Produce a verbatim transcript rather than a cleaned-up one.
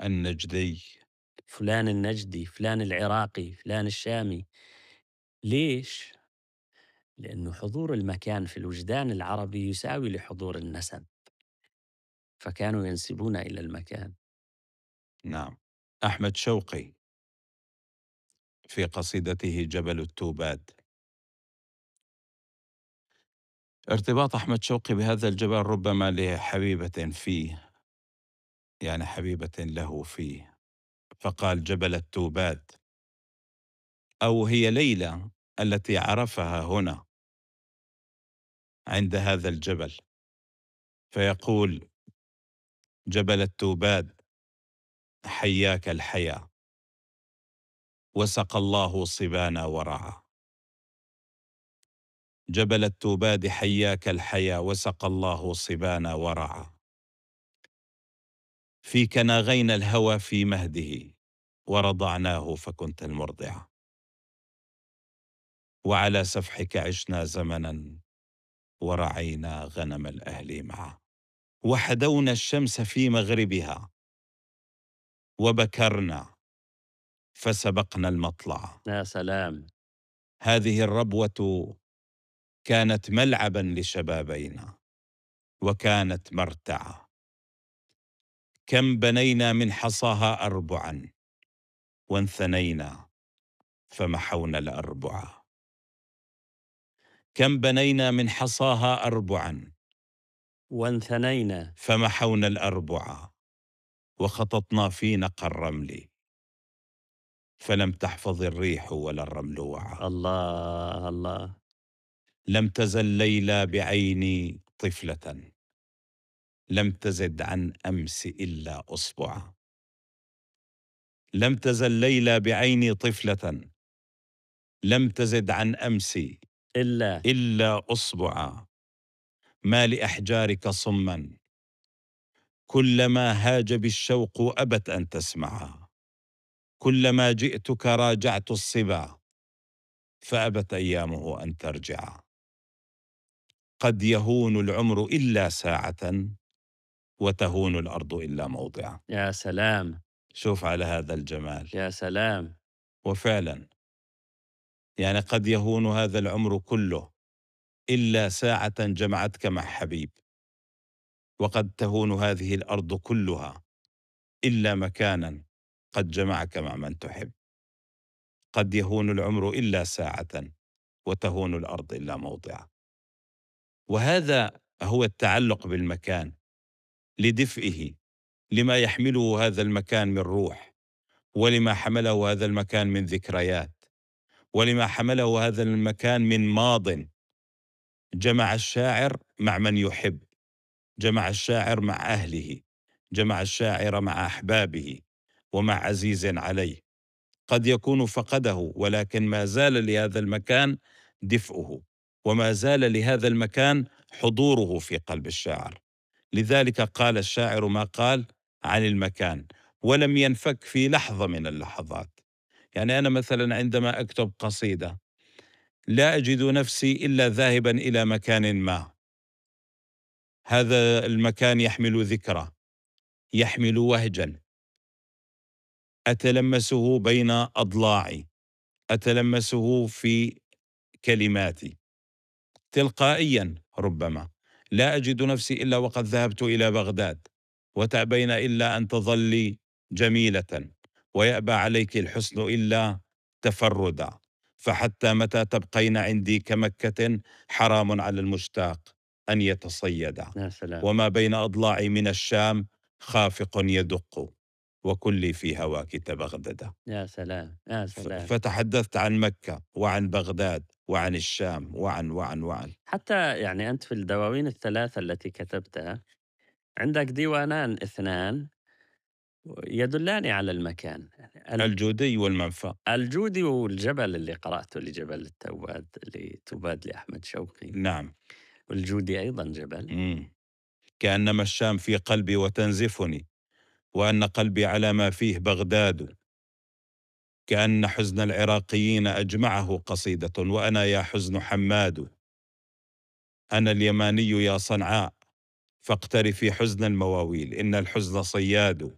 النجدي. فلان النجدي، فلان العراقي، فلان الشامي. ليش؟ لأنه حضور المكان في الوجدان العربي يساوي لحضور النسب، فكانوا ينسبون إلى المكان. نعم. أحمد شوقي في قصيدته جبل التوباد، ارتباط أحمد شوقي بهذا الجبل ربما لحبيبة فيه، يعني حبيبة له فيه، فقال جبل التوباد، أو هي ليلى التي عرفها هنا عند هذا الجبل، فيقول جبل التوباد حياك الحيا وسقى الله صبانا ورعى. جبل التوباد حياك الحيا وسقى الله صبانا ورعى. فيك ناغينا الهوى في مهده ورضعناه فكنت المرضعة. وعلى سفحك عشنا زمنا ورعينا غنم الأهل معه. وحدونا الشمس في مغربها وبكرنا فسبقنا المطلع. يا سلام! هذه الربوة كانت ملعبا لشبابينا وكانت مرتعا. كم بنينا من حصاها أربعا وانثنينا فمحونا الأربعة. كم بنينا من حصاها أربعا وانثنينا. فمحونا الأربعة. وخططنا في نقى الرمل فلم تحفظ الريح ولا الرمل وعى. الله، الله. لم تزل ليلى بعيني طفلة لم تزد عن أمس إلا أصبعا. لم تزل ليلى بعيني طفلة لم تزد عن أمس إلا. إلا أصبعا. ما لأحجارك صما كلما هاج بالشوق أبت أن تسمعا. كلما جئتك راجعت الصبا فأبت أيامه أن ترجعا. قد يهون العمر إلا ساعة وتهون الأرض إلا موضعا. يا سلام! شوف على هذا الجمال. يا سلام! وفعلا يعني قد يهون هذا العمر كله إلا ساعة جمعتك مع حبيب، وقد تهون هذه الأرض كلها إلا مكانا قد جمعك مع من تحب. قد يهون العمر إلا ساعة وتهون الأرض إلا موضعا. وهذا هو التعلق بالمكان لدفئه، لما يحمله هذا المكان من روح، ولما حمله هذا المكان من ذكريات، ولما حمله هذا المكان من ماضٍ. جمع الشاعر مع من يحب، جمع الشاعر مع أهله، جمع الشاعر مع أحبابه ومع عزيز عليه. قد يكون فقده ولكن ما زال لهذا المكان دفئه، وما زال لهذا المكان حضوره في قلب الشاعر. لذلك قال الشاعر ما قال عن المكان ولم ينفك في لحظة من اللحظات. يعني أنا مثلا عندما أكتب قصيدة لا أجد نفسي إلا ذاهبا إلى مكان ما. هذا المكان يحمل ذكرى، يحمل وهجا أتلمسه بين أضلاعي، أتلمسه في كلماتي تلقائيا. ربما لا أجد نفسي إلا وقد ذهبت إلى بغداد وتأبين إلا أن تظلي جميلة ويأبى عليك الحسن إلا تفردا. فحتى متى تبقين عندي كمكة حرام على المشتاق أن يتصيدا. يا سلام! وما بين أضلاعي من الشام خافق يدق وكلي في هواك تبغددا. يا سلام! يا ف- سلام! فتحدثت عن مكة وعن بغداد وعن الشام وعن وعن وعن حتى يعني أنت في الدواوين الثلاثة التي كتبتها عندك ديوانان اثنان يدلان على المكان. ال الجودي والمنفى. الجودي والجبل اللي قرأته لجبل التوباد لتوباد لأحمد شوقي، نعم. والجودي أيضًا جبل. مم. كأنما الشام في قلبي وتنزفني وأن قلبي على ما فيه بغداد. كأن حزن العراقيين أجمعه قصيدة وأنا يا حزن حماد. أنا اليماني يا صنعاء فاقترفي حزن المواويل إن الحزن صياد.